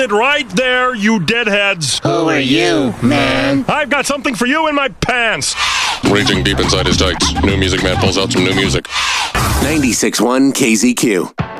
it right there, you deadheads. Who are you, man? I've got something for you in my pants. Reaching deep inside his tights, New Music Man pulls out some new music. 96.1 KZQ.